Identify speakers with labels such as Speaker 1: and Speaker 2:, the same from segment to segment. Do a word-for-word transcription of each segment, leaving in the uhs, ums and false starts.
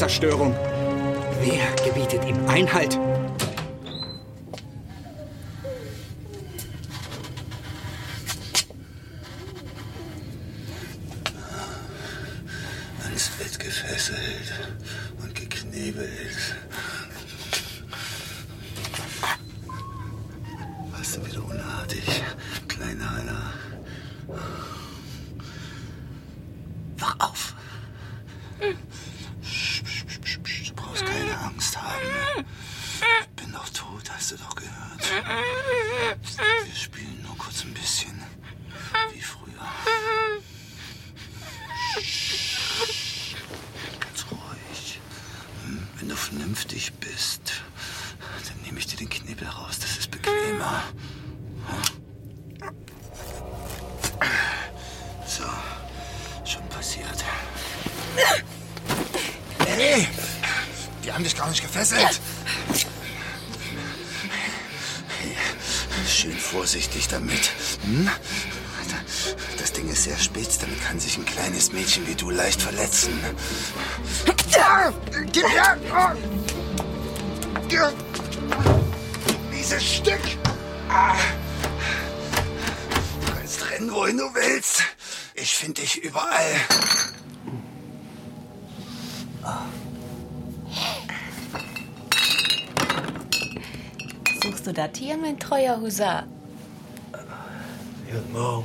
Speaker 1: Massenzerstörung. Wer gebietet ihm Einhalt?
Speaker 2: Ans Bett gefesselt und geknebelt. Warst du wieder unartig, kleiner Hanna? Wach auf! Psch, psch, psch, psch, du brauchst keine Angst haben. Ich bin doch tot, hast du doch gehört. Wir spielen nur kurz ein bisschen. Wie früher. Psch, ganz ruhig. Wenn du vernünftig bist, dann nehme ich dir den Knebel raus. Das ist bequemer. So, schon passiert. Hey, die haben dich gar nicht gefesselt. Hey, schön vorsichtig damit. Hm? Das Ding ist sehr spitz, damit kann sich ein kleines Mädchen wie du leicht verletzen. Gib her! Dieses Stück! Du kannst rennen, wohin du willst. Ich finde dich überall.
Speaker 3: Suchst du das hier, mein treuer Husar?
Speaker 2: Guten Morgen.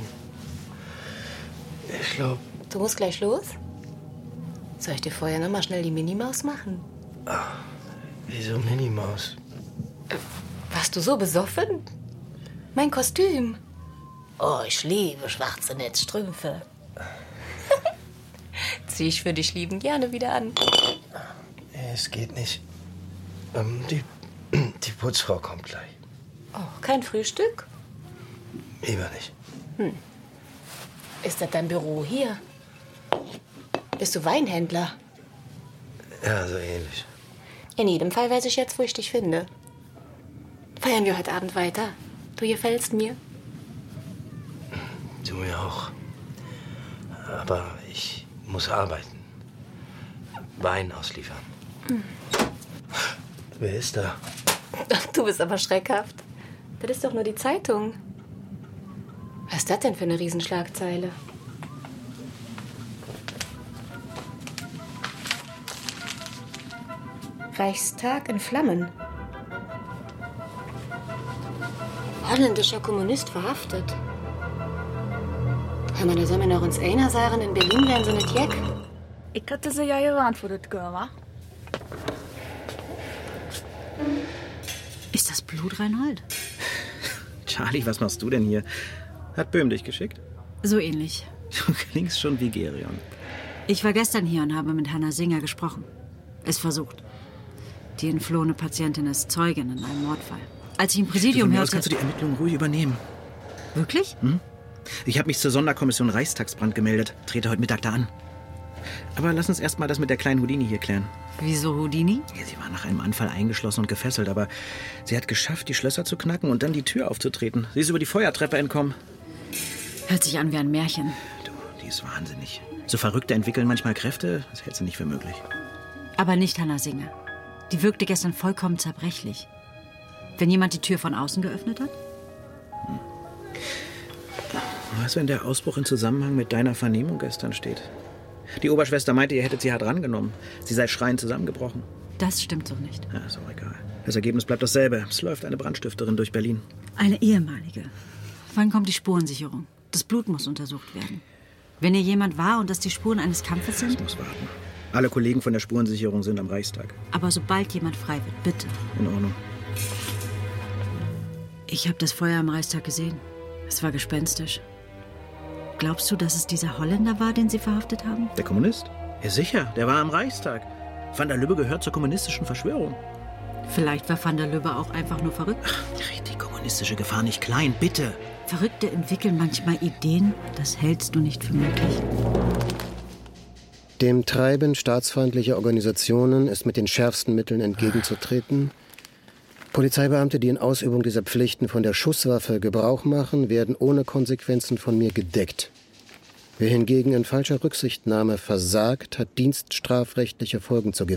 Speaker 2: Ich glaube...
Speaker 3: Du musst gleich los? Soll ich dir vorher noch mal schnell die Minimaus machen?
Speaker 2: Ach, wieso Minimaus?
Speaker 3: Warst du so besoffen? Mein Kostüm. Oh, ich liebe schwarze Netzstrümpfe. Zieh ich für dich lieben gerne wieder an.
Speaker 2: Es geht nicht. Ähm, die, die Putzfrau kommt gleich.
Speaker 3: Oh, kein Frühstück?
Speaker 2: Lieber nicht.
Speaker 3: Hm. Ist das dein Büro hier? Bist du Weinhändler?
Speaker 2: Ja, so ähnlich.
Speaker 3: In jedem Fall weiß ich jetzt, wo ich dich finde. Feiern wir heute Abend weiter? Du gefällst mir.
Speaker 2: Du mir auch. Aber ich muss arbeiten. Wein ausliefern.
Speaker 3: Hm.
Speaker 2: Wer ist da?
Speaker 3: Du bist aber schreckhaft. Das ist doch nur die Zeitung. Was ist das denn für eine Riesenschlagzeile? Reichstag in Flammen. Holländischer Kommunist verhaftet. Maar dan zou men nog eens einer sagen, in Berlin wären sie nicht jeck.
Speaker 4: Ich hatte sie ja gewarnt vor das Gehör, wa?
Speaker 5: Ist das Blut, Reinhold?
Speaker 1: Charlie, was machst du denn hier? Hat Böhm dich geschickt?
Speaker 5: So ähnlich.
Speaker 1: Du klingst schon wie Gerion.
Speaker 5: Ich war gestern hier und habe mit Hanna Singer gesprochen. Es versucht. Die entflohene Patientin ist Zeugin in einem Mordfall. Als ich im Präsidium
Speaker 1: hörte...
Speaker 5: hörte...
Speaker 1: kannst du die Ermittlungen ruhig übernehmen.
Speaker 5: Wirklich?
Speaker 1: Hm? Ich habe mich zur Sonderkommission Reichstagsbrand gemeldet. Trete heute Mittag da an. Aber lass uns erst mal das mit der kleinen Houdini hier klären.
Speaker 5: Wieso Houdini?
Speaker 1: Ja, sie war nach einem Anfall eingeschlossen und gefesselt, aber sie hat geschafft, die Schlösser zu knacken und dann die Tür aufzutreten. Sie ist über die Feuertreppe entkommen.
Speaker 5: Hört sich an wie ein Märchen.
Speaker 1: Du, die ist wahnsinnig. So Verrückte entwickeln manchmal Kräfte, das hältst du nicht für möglich.
Speaker 5: Aber nicht Hanna Singer. Die wirkte gestern vollkommen zerbrechlich. Wenn jemand die Tür von außen geöffnet hat?
Speaker 1: Hm. Was, wenn der Ausbruch in Zusammenhang mit deiner Vernehmung gestern steht? Die Oberschwester meinte, ihr hättet sie hart rangenommen. Sie sei schreiend zusammengebrochen.
Speaker 5: Das stimmt so nicht.
Speaker 1: Ja, ist auch egal. Das Ergebnis bleibt dasselbe. Es läuft eine Brandstifterin durch Berlin.
Speaker 5: Eine ehemalige. Wann kommt die Spurensicherung? Das Blut muss untersucht werden. Wenn hier jemand war und das die Spuren eines Kampfes sind?
Speaker 1: Das muss warten. Alle Kollegen von der Spurensicherung sind am Reichstag.
Speaker 5: Aber sobald jemand frei wird, bitte.
Speaker 1: In Ordnung.
Speaker 5: Ich habe das Feuer am Reichstag gesehen. Es war gespenstisch. Glaubst du, dass es dieser Holländer war, den sie verhaftet haben?
Speaker 1: Der Kommunist? Ja, sicher. Der war am Reichstag. Van der Lubbe gehört zur kommunistischen Verschwörung.
Speaker 5: Vielleicht war Van der Lubbe auch einfach nur verrückt.
Speaker 1: Ach, red die kommunistische Gefahr nicht klein, bitte.
Speaker 5: Verrückte entwickeln manchmal Ideen. Das hältst du nicht für möglich.
Speaker 6: Dem Treiben staatsfeindlicher Organisationen ist mit den schärfsten Mitteln entgegenzutreten. Polizeibeamte, die in Ausübung dieser Pflichten von der Schusswaffe Gebrauch machen, werden ohne Konsequenzen von mir gedeckt. Wer hingegen in falscher Rücksichtnahme versagt, hat dienststrafrechtliche Folgen zu gewähren.